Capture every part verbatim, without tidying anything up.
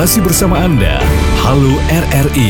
Masih bersama Anda, Halo R R I.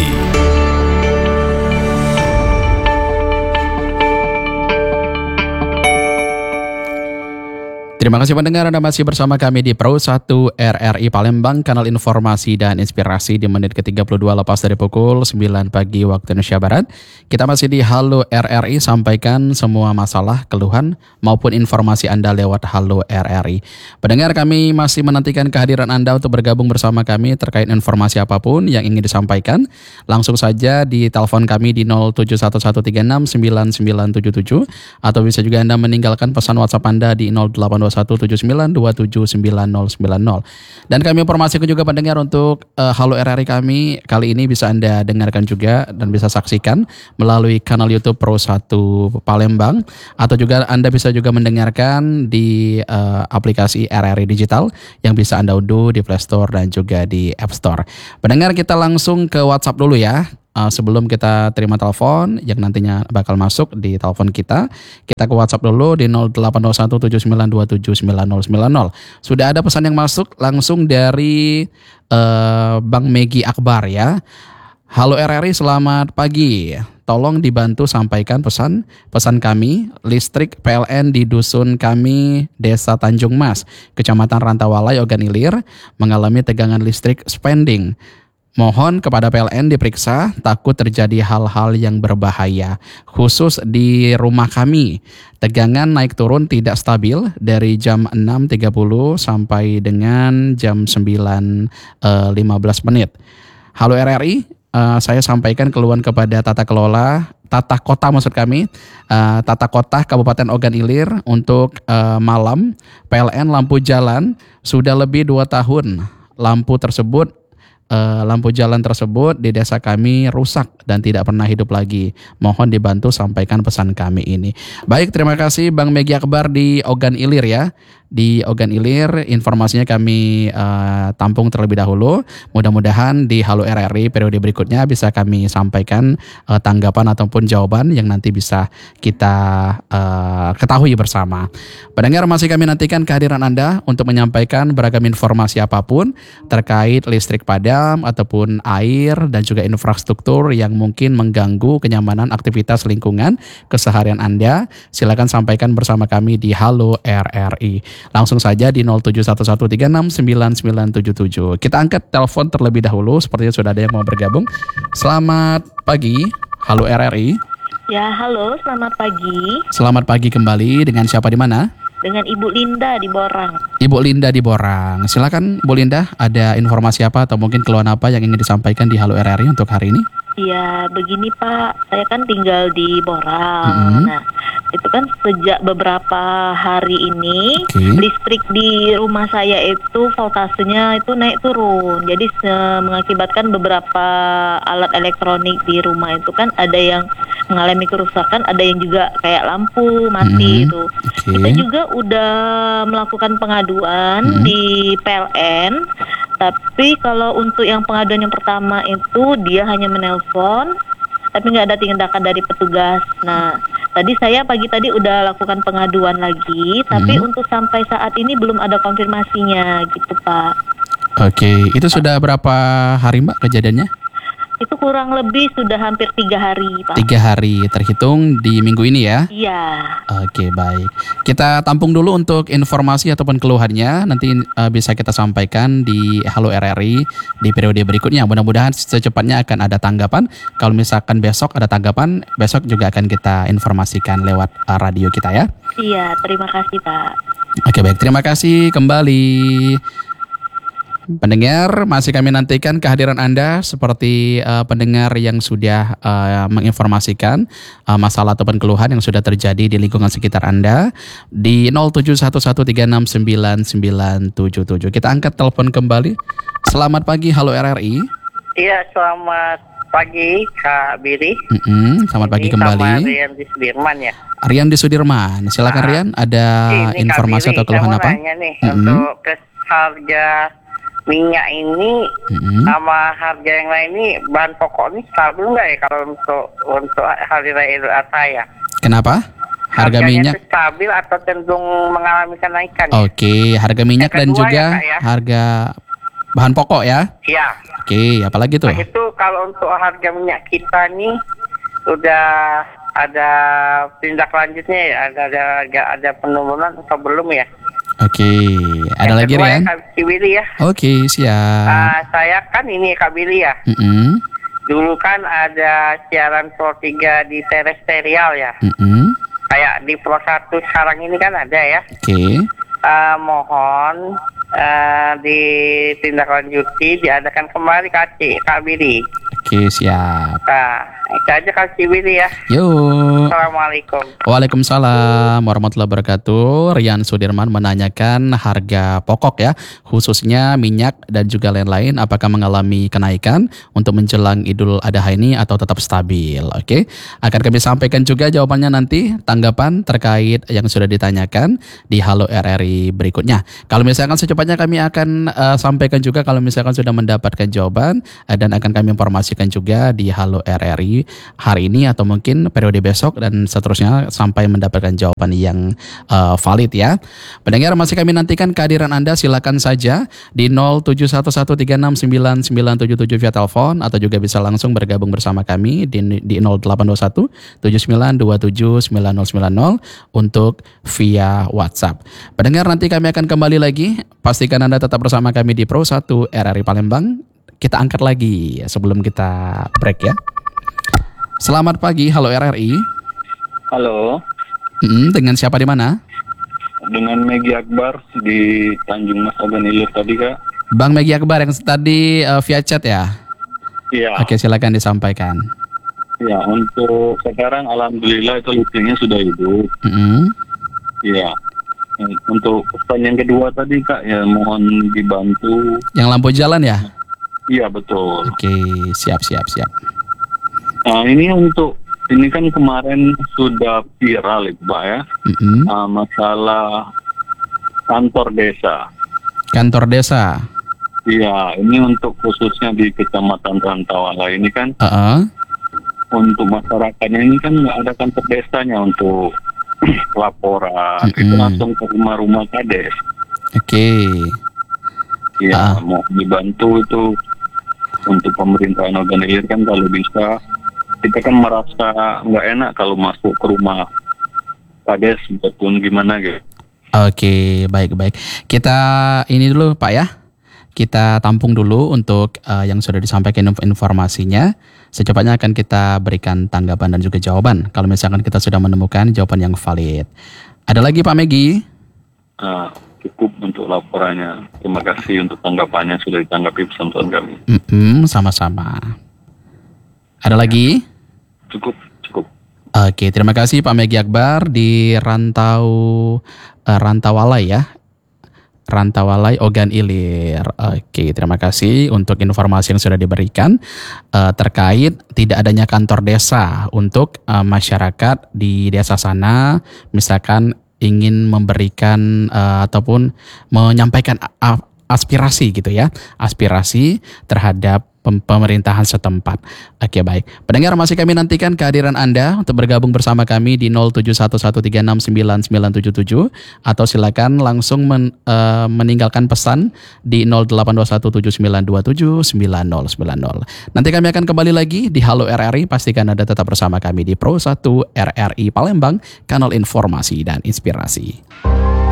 Terima kasih pendengar, Anda masih bersama kami di Pro satu R R I Palembang, kanal informasi dan inspirasi di menit ke tiga puluh dua lepas dari pukul sembilan pagi waktu Indonesia Barat. Kita masih di Halo R R I, sampaikan semua masalah, keluhan maupun informasi Anda lewat Halo R R I. Pendengar, kami masih menantikan kehadiran Anda untuk bergabung bersama kami terkait informasi apapun yang ingin disampaikan. Langsung saja di telepon kami di nol tujuh satu satu tiga enam sembilan sembilan tujuh tujuh atau bisa juga Anda meninggalkan pesan WhatsApp Anda di nol delapan dua satu tujuh sembilan dua tujuh sembilan nol sembilan nol. Dan kami informasikan juga pendengar untuk uh, Halo R R I kami kali ini bisa Anda dengarkan juga dan bisa saksikan melalui kanal YouTube Pro satu Palembang, atau juga Anda bisa juga mendengarkan di uh, aplikasi R R I Digital yang bisa Anda unduh di Play Store dan juga di App Store. Pendengar, kita langsung ke WhatsApp dulu ya. Uh, sebelum kita terima telepon yang nantinya bakal masuk di telepon kita, kita ke WhatsApp dulu di nol delapan nol satu tujuh sembilan dua tujuh sembilan nol sembilan nol. Sudah ada pesan yang masuk langsung dari uh, Bang Megi Akbar ya. Halo R R I, selamat pagi. Tolong dibantu sampaikan pesan pesan kami listrik P L N di dusun kami Desa Tanjung Mas, Kecamatan Rantawalai, Ogan Ilir mengalami tegangan listrik spending. Mohon kepada P L N diperiksa, takut terjadi hal-hal yang berbahaya, khusus di rumah kami. Tegangan naik turun tidak stabil dari jam enam tiga puluh sampai dengan jam sembilan lima belas menit. Halo R R I, uh, saya sampaikan keluhan kepada tata kelola, tata kota maksud kami, uh, tata kota Kabupaten Ogan Ilir untuk uh, malam P L N lampu jalan sudah lebih dua tahun. Lampu tersebut Uh, lampu jalan tersebut di desa kami rusak dan tidak pernah hidup lagi. Mohon dibantu sampaikan pesan kami ini. Baik, terima kasih Bang Megi Akbar di Ogan Ilir ya. Di Ogan Ilir informasinya kami uh, tampung terlebih dahulu. Mudah-mudahan di Halo R R I periode berikutnya bisa kami sampaikan uh, tanggapan ataupun jawaban yang nanti bisa kita uh, ketahui bersama. Pendengar, masih kami nantikan kehadiran Anda untuk menyampaikan beragam informasi apapun terkait listrik padam ataupun air dan juga infrastruktur yang mungkin mengganggu kenyamanan aktivitas lingkungan keseharian Anda. Silakan sampaikan bersama kami di Halo R R I. Langsung saja di nol tujuh satu satu tiga enam sembilan sembilan tujuh tujuh. Kita angkat telepon terlebih dahulu, sepertinya sudah ada yang mau bergabung. Selamat pagi, Halo R R I. Ya, halo, selamat pagi. Selamat pagi kembali, dengan siapa di mana? Dengan Ibu Linda di Borang. Ibu Linda di Borang. Silakan Bu Linda, ada informasi apa atau mungkin keluhan apa yang ingin disampaikan di Halo R R I untuk hari ini? Ya, begini Pak, saya kan tinggal di Borang. Mm-hmm. Nah, itu kan sejak beberapa hari ini okay. listrik di rumah saya itu voltasenya itu naik turun. Jadi se- mengakibatkan beberapa alat elektronik di rumah itu kan ada yang mengalami kerusakan, ada yang juga kayak lampu mati. mm-hmm. itu. Okay. Kita juga udah melakukan pengaduan mm-hmm. di P L N. Tapi kalau untuk yang pengaduan yang pertama itu dia hanya menelpon, tapi nggak ada tindakan dari petugas. Nah, tadi saya pagi tadi udah lakukan pengaduan lagi, tapi hmm. untuk sampai saat ini belum ada konfirmasinya gitu Pak. Oke, itu sudah berapa hari Mbak kejadiannya? Itu kurang lebih sudah hampir tiga hari Pak. Tiga hari terhitung di minggu ini ya? Iya. Oke, baik. Kita tampung dulu untuk informasi ataupun keluhannya. Nanti uh, bisa kita sampaikan di Halo R R I di periode berikutnya. Mudah-mudahan secepatnya akan ada tanggapan. Kalau misalkan besok ada tanggapan, besok juga akan kita informasikan lewat uh, radio kita ya. Iya, terima kasih Pak. Oke, baik. Terima kasih kembali. Pendengar, masih kami nantikan kehadiran Anda seperti uh, pendengar yang sudah uh, menginformasikan uh, masalah ataupun keluhan yang sudah terjadi di lingkungan sekitar Anda di nol tujuh satu satu tiga enam sembilan sembilan tujuh tujuh. Kita angkat telepon kembali. Selamat pagi, Halo R R I. Iya, selamat pagi Kak Biri. Mm-mm, selamat pagi ini kembali. Sama Rian di Sudirman ya. Rian di Sudirman. Silakan nah, Rian, ada ini informasi Kak Biri, atau keluhan saya mau apa? Nanya nih, mm-hmm. untuk ke harga minyak ini mm-hmm. sama harga yang lain ini bahan pokok ini stabil nggak ya kalau untuk untuk hari raya Idul Adha ya? Kenapa? Harga Harganya minyak itu stabil atau cenderung mengalami kenaikan? Oke, okay, harga minyak dan juga ya, ya? harga Bahan pokok ya? Iya. Oke, apalagi tuh? Nah, itu kalau untuk harga minyak kita nih sudah ada tindak lanjutnya ya, ada ada ada, ada penurunan atau belum ya? Oke, ada Yang lagi kedua Rian? ya, Kak Billy ya. Oke, siap. Ah, saya kan ini Kak Billy ya. Mm-mm. Dulu kan ada siaran Pro tiga di terestrial ya. Mm-mm. Kayak di Pro satu sekarang ini kan ada ya. Oke. Ah, mohon ah, ditindaklanjuti, diadakan kembali Kak Ci- Kak Billy. Oke, siap. Nah, itu aja Kak Billy ya. Yuk. Assalamualaikum. Waalaikumsalam warahmatullahi wabarakatuh. Rian Sudirman menanyakan harga pokok ya, khususnya minyak dan juga lain-lain, apakah mengalami kenaikan untuk menjelang Idul Adha ini atau tetap stabil? Oke, akan kami sampaikan juga jawabannya nanti, tanggapan terkait yang sudah ditanyakan di Halo R R I berikutnya. Kalau misalkan secepatnya kami akan uh, sampaikan juga kalau misalkan sudah mendapatkan jawaban uh, dan akan kami informasikan juga di Halo R R I hari ini atau mungkin periode besok dan seterusnya sampai mendapatkan jawaban yang uh, valid ya. Pendengar, masih kami nantikan kehadiran Anda, silakan saja di nol tujuh satu satu tiga enam sembilan sembilan tujuh tujuh via telepon atau juga bisa langsung bergabung bersama kami di, di nol delapan dua satu tujuh sembilan dua tujuh sembilan nol sembilan nol untuk via WhatsApp. Pendengar, nanti kami akan kembali lagi. Pastikan Anda tetap bersama kami di Pro satu R R I Palembang. Kita angkat lagi sebelum kita break ya. Selamat pagi, Halo R R I. Halo, Hmm, dengan siapa di mana? dengan Megi Akbar di Tanjung Mas Oganilir tadi Kak. Bang Megi Akbar yang tadi uh, via chat ya? Iya. Oke, silakan disampaikan. Ya, untuk sekarang alhamdulillah itu listriknya sudah hidup. Mm-hmm. Iya. Untuk pesan yang kedua tadi Kak, ya mohon dibantu. Yang lampu jalan ya? Iya betul. Oke, siap siap siap. Nah ini untuk ini kan kemarin sudah viral itu Pak ya, Mm-hmm. uh, masalah kantor desa. Kantor desa. Iya, ini untuk khususnya di Kecamatan Rantawala ini kan, Uh-uh. untuk masyarakatnya ini kan nggak ada kantor desanya untuk laporan. Mm-mm. Itu langsung ke rumah-rumah kades. Oke. Iya, Ah. mau dibantu itu untuk pemerintahan Oganilir kan kalau bisa. Kita kan merasa nggak enak kalau masuk ke rumah kades ataupun gimana gitu. Oke, baik-baik. Kita ini dulu Pak ya. Kita tampung dulu untuk uh, yang sudah disampaikan inf- informasinya. Secepatnya akan kita berikan tanggapan dan juga jawaban kalau misalkan kita sudah menemukan jawaban yang valid. Ada lagi Pak Megi? Nah, cukup untuk laporannya. Terima kasih untuk tanggapannya sudah ditanggapi pesan-pesan kami. Mm-mm, sama-sama. Ada lagi? Cukup, cukup. Oke, terima kasih Pak Megi Akbar di Rantau uh, Rantawalai ya. Rantawalai Ogan Ilir. Oke, terima kasih untuk informasi yang sudah diberikan uh, terkait tidak adanya kantor desa untuk uh, masyarakat di desa sana, misalkan ingin memberikan uh, ataupun menyampaikan a- aspirasi gitu ya, aspirasi terhadap pem- pemerintahan setempat. Oke, baik. Pendengar, masih kami nantikan kehadiran Anda untuk bergabung bersama kami di nol tujuh satu satu tiga enam sembilan sembilan tujuh tujuh atau silakan langsung men, uh, meninggalkan pesan di nol delapan dua satu tujuh sembilan dua tujuh sembilan nol sembilan nol. Nanti kami akan kembali lagi di Halo R R I. Pastikan Anda tetap bersama kami di Pro satu R R I Palembang, kanal informasi dan inspirasi.